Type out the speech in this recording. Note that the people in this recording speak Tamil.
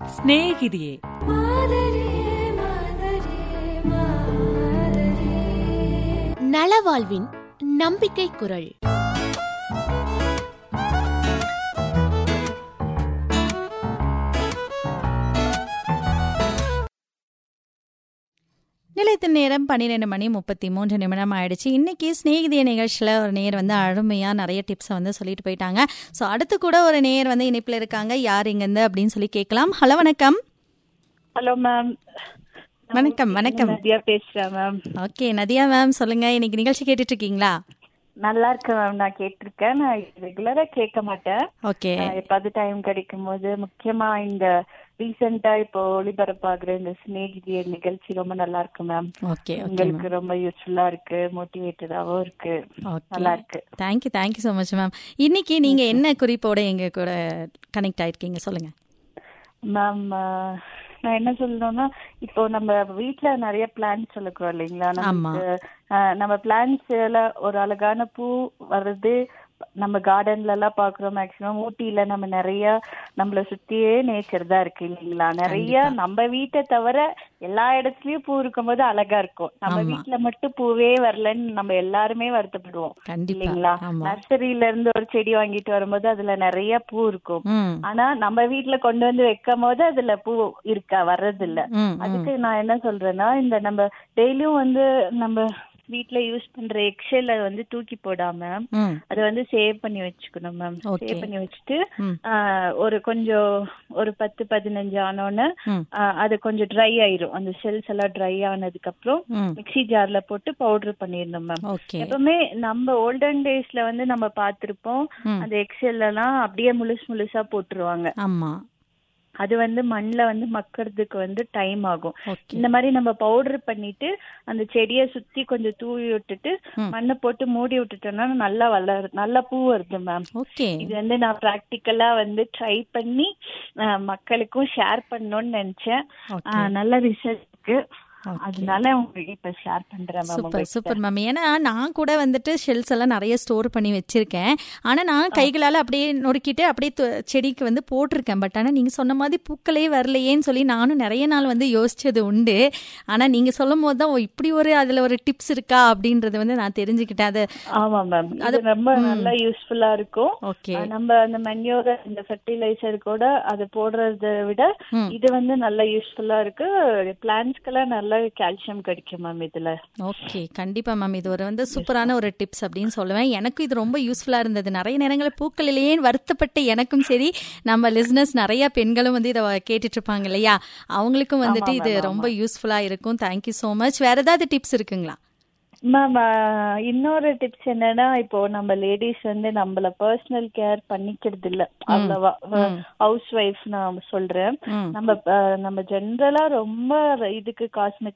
ஸ்நேகிதியே நலவாழ்வின் நம்பிக்கை குரல். நிலைத்த நேரம் 12:33 ஆயிடுச்சு. இன்னைக்கு ஸ்நேகிதிய நிகழ்ச்சியில் ஒரு நேர் வந்து அருமையாக நிறைய டிப்ஸை வந்து சொல்லிட்டு போயிட்டாங்க. ஸோ அடுத்து கூட ஒரு நேர் வந்து இணைப்பில் இருக்காங்க. யார் இங்கேருந்து அப்படின்னு சொல்லி கேட்கலாம். ஹலோ, வணக்கம். Hello ma'am. வணக்கம். வணக்கம். நதியா பேசுறேன் மேம். ஓகே நதியா மேம், சொல்லுங்க. இன்னைக்கு நிகழ்ச்சி கேட்டுட்டு இருக்கீங்களா? நல்லா இருக்கேன் மேம். நான் கேட்டிருக்கேன். நான் ரெகுலரா கேட்க மாட்டேன். ஓகே. எப்பாவது டைம் கிடைக்கும் போது, முக்கியமா இந்த ரீசெண்டா இப்போ ஒளிபரப்பாகிற இந்த ஸ்நேகிதிய நிகழ்ச்சி ரொம்ப நல்லா இருக்கு மேம். ஓகே. உங்களுக்கு ரொம்ப யூஸ்ஃபுல்லா இருக்கு, மோட்டிவேட்டடாவும் இருக்கு, நல்லா இருக்கு. Thank you so much ma'am. இன்னைக்கு நீங்க என்ன குறிப்போட எங்க கூட கனெக்ட் ஆயிருக்கீங்க, சொல்லுங்க மேம். நான் என்ன சொல்லணும்னா, இப்போ நம்ம வீட்டுல நிறைய பிளான்ஸ் வளர்க்குறோம் இல்லைங்களா? நம்ம பிளான்ஸ்ல ஒரு அழகான பூ வருது, நம்ம கார்டன்ல எல்லாம் பாக்குறோம். மேக்சிமம் ஊட்டியில நம்ம நிறைய நம்மள சுத்தியே நேச்சர் தான் இருக்கு இல்லைங்களா? நிறைய நம்ம வீட்டை தவிர எல்லா இடத்துலயும் பூ இருக்கும் போது அழகா இருக்கும். நம்ம வீட்டுல மட்டும் பூவே வரலன்னு நம்ம எல்லாருமே வருத்தப்படுவோம் இல்லைங்களா? நர்சரியில இருந்து ஒரு செடி வாங்கிட்டு வரும்போது அதுல நிறைய பூ இருக்கும். ஆனா நம்ம வீட்டுல கொண்டு வந்து வைக்கும் போது அதுல பூ இருக்கா வர்றது இல்ல. அதுக்கு நான் என்ன சொல்றேன்னா, இந்த நம்ம டெய்லியும் வந்து நம்ம வீட்டுல யூஸ் பண்ற எக்ஸெல்ல வந்து தூக்கி போடாம அதை வந்து சேவ் பண்ணி வச்சுக்கணும் மேம். சேவ் பண்ணி வச்சுட்டு ஒரு கொஞ்சம் ஒரு 10-15 ஆனோன்னு அது கொஞ்சம் ட்ரை ஆயிரும். அந்த செல்ஸ் எல்லாம் ட்ரை ஆனதுக்கு அப்புறம் மிக்ஸி ஜார்ல போட்டு பவுடர் பண்ணிடணும் மேம். எப்பவுமே நம்ம ஓல்டன் டேஸ்ல வந்து நம்ம பாத்திருப்போம், அந்த எக்ஸெல் எல்லாம் அப்படியே முழுசா போட்டுருவாங்க. அது வந்து மண்ணில் வந்து மக்கறதுக்கு வந்து டைம் ஆகும். இந்த மாதிரி நம்ம பவுடர் பண்ணிட்டு அந்த செடியை சுத்தி கொஞ்சம் தூவி விட்டுட்டு மண்ணை போட்டு மூடி விட்டுட்டோம்னா நல்லா பூ வருது மேம். இது வந்து நான் பிராக்டிக்கலா வந்து ட்ரை பண்ணி மக்களுக்கும் ஷேர் பண்ணணும்னு நினைச்சேன். நல்ல ரிசல்ட் இருக்கு. அதனால உங்களுக்கு இப்ப ஷேர் பண்றேன் மேம். Super ma'am. ஏன்னா நான் கூட வந்துட்டு ஷெல்ஸ் எல்லாம் நிறைய ஸ்டோர் பண்ணி வச்சிருக்கேன். ஆனா நான் கைகளால அப்படியே நொறுக்கிட்டு அப்படியே செடிக்கு வந்து போட்டிருக்கேன். பட் ஆனா நீங்க சொன்ன மாதிரி பூக்களே வரலையேன்னு சொல்லி நானும் நிறைய நாள் வந்து யோசிச்சது உண்டு. ஆனா நீங்க சொல்லும் போதுதான் இப்படி ஒரு அதுல ஒரு டிப்ஸ் இருக்கா அப்படின்றது வந்து நான் தெரிஞ்சுக்கிட்டேன். அது ஆமா மேம், அது ரொம்ப நல்லா யூஸ்ஃபுல்லா இருக்கும். நம்ம அந்த மன்யோர் இந்த ஃபெர்டிலைசர் கூட அது போடுறதை விட இது வந்து நல்லா யூஸ்ஃபுல்லா இருக்கு. பிளான்ட்ஸ்க்கெல்லாம் நல்ல கால்சியம் கிடைக்கும் மேம் இதுல. ஓகே, கண்டிப்பா மேம். இது ஒரு வந்து சூப்பரான ஒரு டிப்ஸ் அப்படின்னு சொல்லுவேன். எனக்கும் இது ரொம்ப யூஸ்ஃபுல்லா இருந்தது. நிறைய நேரங்களில் பூக்களிலேயே வருத்தப்பட்டு எனக்கும் சரி, நம்ம லிசனர்ஸ் நிறைய பெண்களும் வந்து இதை கேட்டுட்டு இருப்பாங்க இல்லையா, அவங்களுக்கும் வந்துட்டு இது ரொம்ப யூஸ்ஃபுல்லா இருக்கும். Thank you so much. வேற ஏதாவது டிப்ஸ் இருக்குங்களா மேம்? இன்னொரு டிப்ஸ் என்னன்னா, இப்போ நம்ம லேடிஸ் வந்து நம்மள பர்சனல் கேர் பண்ணிக்கிறது இல்ல அவ்வளவா. ஹவுஸ் ஒய்ஃப் நான் சொல்றேன். நம்ம ஜென்ரலா ரொம்ப இதுக்கு காஸ்மெட்டிக்